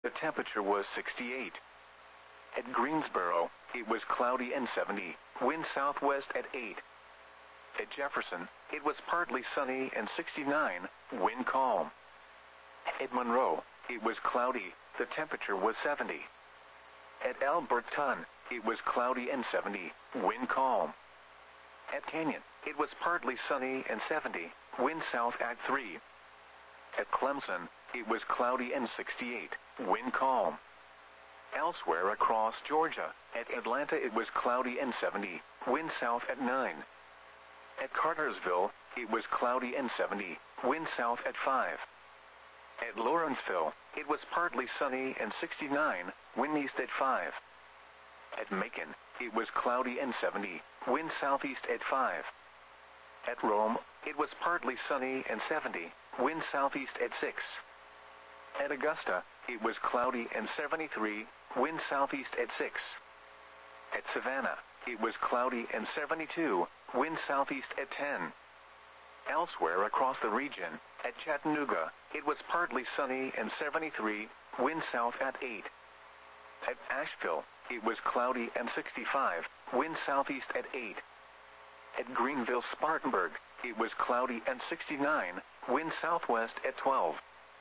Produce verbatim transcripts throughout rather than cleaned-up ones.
The temperature was sixty-eight. At Greensboro, it was cloudy and seventy, wind southwest at eight. At Jefferson, it was partly sunny and sixty-nine, wind calm. At Monroe, it was cloudy, the temperature was seventy. At Alberton, it was cloudy and seventy, wind calm. At Canyon, it was partly sunny and seventy, wind south at three. At Clemson, it was cloudy and sixty-eight, wind calm. Elsewhere across Georgia, at Atlanta it was cloudy and seventy, wind south at nine. At Cartersville, it was cloudy and seventy, wind south at five. At Lawrenceville, it was partly sunny and sixty-nine, wind east at five. At Macon, it was cloudy and seventy, wind southeast at five. At Rome, it was partly sunny and seventy, wind southeast at six. At Augusta, it was cloudy and seventy-three, wind southeast at six. At Savannah, it was cloudy and seventy-two, wind southeast at ten. Elsewhere across the region, at Chattanooga, it was partly sunny and seventy-three, wind south at eight. At Asheville, it was cloudy and sixty-five, wind southeast at eight. At Greenville-Spartanburg, it was cloudy and sixty-nine, wind southwest at twelve.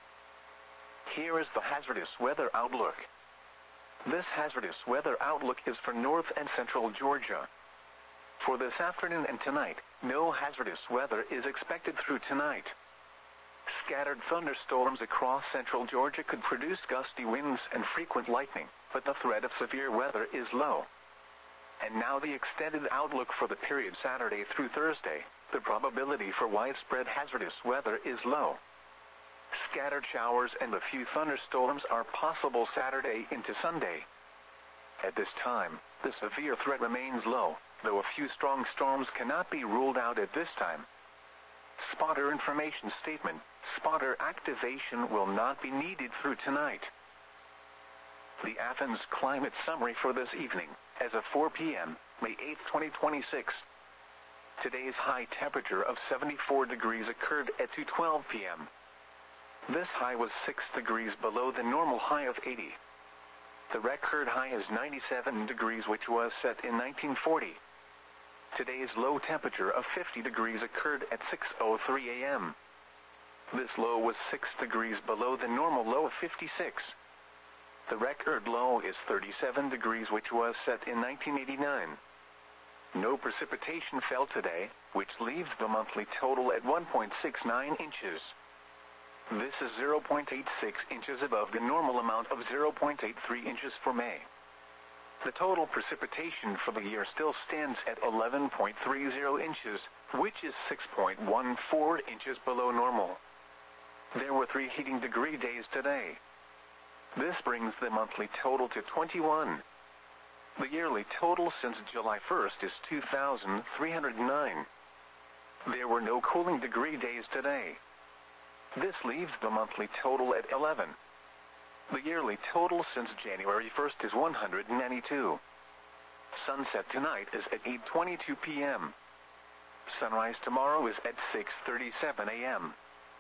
Here is the hazardous weather outlook. This hazardous weather outlook is for north and central Georgia. For this afternoon and tonight, no hazardous weather is expected through tonight. Scattered thunderstorms across central Georgia could produce gusty winds and frequent lightning, but the threat of severe weather is low. And now the extended outlook for the period Saturday through Thursday. The probability for widespread hazardous weather is low. Scattered showers and a few thunderstorms are possible Saturday into Sunday. At this time, the severe threat remains low, though a few strong storms cannot be ruled out at this time. Spotter information statement: spotter activation will not be needed through tonight. The Athens climate summary for this evening, as of four p m, May eighth, twenty twenty-six. Today's high temperature of seventy-four degrees occurred at two twelve p m This high was six degrees below the normal high of eighty. The record high is ninety-seven degrees, which was set in nineteen forty. Today's low temperature of fifty degrees occurred at six oh three a m This low was six degrees below the normal low of fifty-six. The record low is thirty-seven degrees, which was set in nineteen eighty-nine. No precipitation fell today, which leaves the monthly total at one point six nine inches. This is zero point eight six inches above the normal amount of zero point eight three inches for May. The total precipitation for the year still stands at eleven point three zero inches, which is six point one four inches below normal. There were three heating degree days today. This brings the monthly total to twenty-one. The yearly total since July first is two thousand three hundred nine. There were no cooling degree days today. This leaves the monthly total at eleven. The yearly total since January first is one hundred ninety-two. Sunset tonight is at eight twenty-two p m Sunrise tomorrow is at six thirty-seven a m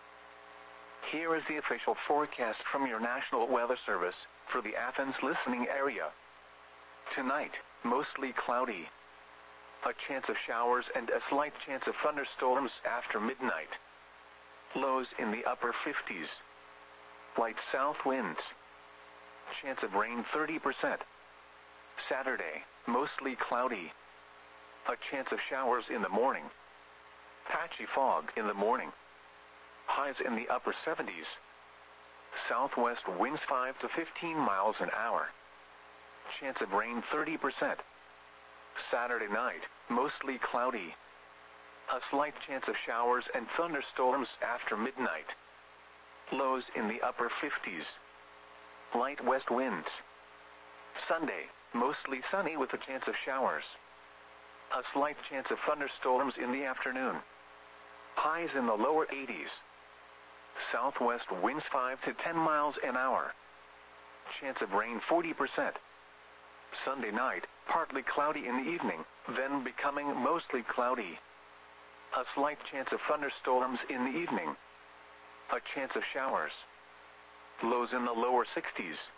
Here is the official forecast from your National Weather Service for the Athens listening area. Tonight, mostly cloudy. A chance of showers and a slight chance of thunderstorms after midnight. Lows in the upper fifties. Light south winds. Chance of rain thirty percent. Saturday, mostly cloudy. A chance of showers in the morning. Patchy fog in the morning. Highs in the upper seventies. Southwest winds five to fifteen miles an hour. Chance of rain thirty percent. Saturday night, mostly cloudy. A slight chance of showers and thunderstorms after midnight. Lows in the upper fifties. Light west winds. Sunday, mostly sunny with a chance of showers. A slight chance of thunderstorms in the afternoon. Highs in the lower eighties. Southwest winds five to ten miles an hour. Chance of rain forty percent. Sunday night, partly cloudy in the evening, then becoming mostly cloudy. A slight chance of thunderstorms in the evening. A chance of showers. Lows in the lower sixties.